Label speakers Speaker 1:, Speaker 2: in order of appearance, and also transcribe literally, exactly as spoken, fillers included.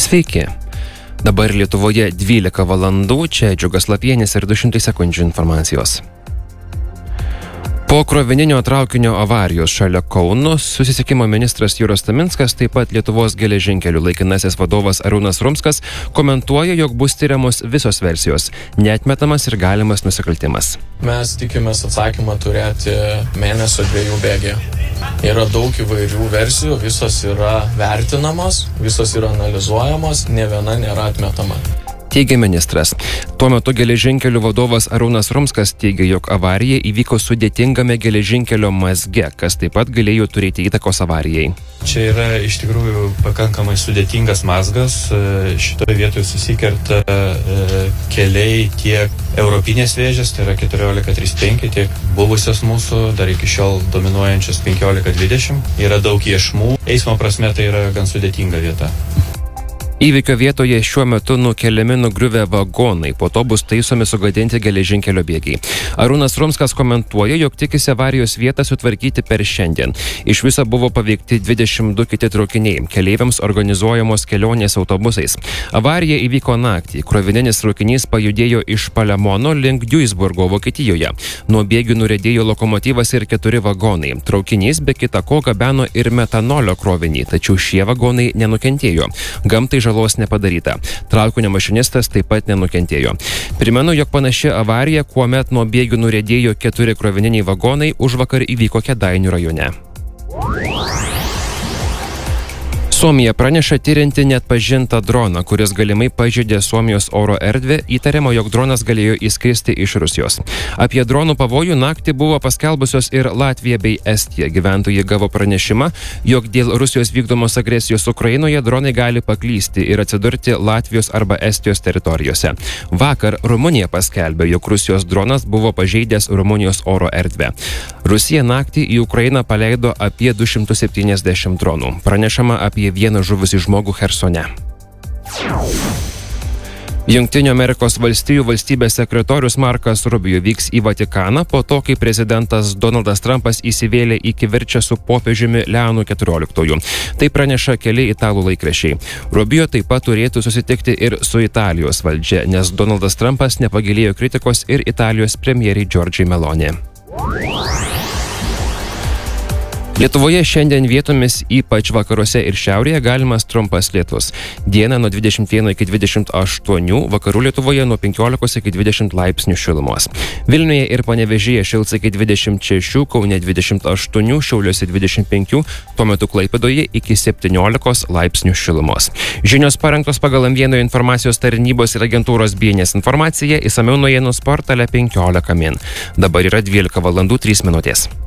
Speaker 1: Sveiki. Dabar Lietuvoje dvylika valandų, čia Džiugas Lapienis ir du šimtai sekundžių informacijos. Po krovininio traukinio avarijos šalia Kauno susisiekimo ministras Juras Taminskas, taip pat Lietuvos geležinkelių laikinasis vadovas Arūnas Rumskas komentuoja, jog bus tyriamos visos versijos, neatmetamas ir galimas nusikaltimas.
Speaker 2: Mes tikimės atsakymą turėti mėnesio dviejų bėgyje. Yra daug įvairių versijų, visos yra vertinamos, visos yra analizuojamos, nė viena nėra atmetama.
Speaker 1: Teigia ministras. Tuo metu geležinkelių vadovas Arūnas Rumskas teigia, jog avarija įvyko sudėtingame geležinkelio mazge, kas taip pat galėjo turėti įtakos avarijai.
Speaker 3: Čia yra iš tikrųjų pakankamai sudėtingas mazgas. Šitoje vietoje susikerta keliai tiek europinės vėžės, tai yra keturiolika trisdešimt penki, tiek buvusios mūsų, dar iki šiol dominuojančios penkiolika dvidešimt. Yra daug iešmų. Eismo prasme tai yra gan sudėtinga vieta.
Speaker 1: Įvykio vietoje šiuo metu nukeliami nugriuvę vagonai, po to bus taisomi sugadinti geležinkelio bėgiai. Arūnas Rumskas komentuoja, jog tikisi avarijos vietą sutvarkyti per šiandien. Iš viso buvo paveikti dvidešimt du kiti traukiniai, keleiviams organizuojamos kelionės autobusais. Avarija įvyko naktį. Krovininis traukinys pajudėjo iš Palemono link Duisburgo, Vokietijoje. Nuo bėgių nuriedėjo lokomotyvas ir keturi vagonai. Traukinys be kita ko gabeno ir metanolio krovinį, tačiau šie vagonai nenukentėjo. Gamtai žalos nepadaryta. Traukinio mašinistas taip pat nenukentėjo. Primenu, jog panaši avarija, kuomet nuo bėgių nuriedėjo keturi krovininiai vagonai, užvakar įvyko Kėdainių rajone. Suomija praneša tyrinti neatpažintą droną, kuris galimai pažeidė Suomijos oro erdvę, įtariama, jog dronas galėjo įskristi iš Rusijos. Apie dronų pavojų naktį buvo paskelbusios ir Latvija bei Estija. Gyventojai gavo pranešimą, jog dėl Rusijos vykdomos agresijos Ukrainoje dronai gali paklysti ir atsidurti Latvijos arba Estijos teritorijose. Vakar Rumunija paskelbė, jog Rusijos dronas buvo pažeidęs Rumunijos oro erdvę. Rusija naktį į Ukrainą paleido apie du šimtus septyniasdešimt dronų. Pranešama apie vieną žuvusį žmogų Chersone. Jungtinių Amerikos valstijų valstybės sekretorius Markas Rubio vyks į Vatikaną po to, kai prezidentas Donaldas Trumpas įsivėlė į kivirčą su popiežiumi Leonu keturioliktuoju. Tai praneša keli italų laikraščiai. Rubio taip pat turėtų susitikti ir su Italijos valdžia, nes Donaldas Trumpas nepagailėjo kritikos ir Italijos premjerei Giorgiai Meloni. Lietuvoje šiandien vietomis, ypač vakaruose ir šiaurėje, galimas trumpas lietus. Dieną nuo dvidešimt vieno iki dvidešimt aštuonių, vakarų Lietuvoje nuo penkiolikos iki dvidešimt laipsnių šilumos. Vilniuje ir Panevėžyje šils iki dvidešimt šešių, Kaune dvidešimt aštuonių, Šiauliuose dvidešimt penkių, tuo metu Klaipėdoje iki septyniolikos laipsnių šilumos. Žinios parengtos pagal M vieno informacijos tarnybos ir agentūros B N S informaciją, išsamiau naujienų portale penkiolika min. Dabar yra dvylika valandų trys minutės.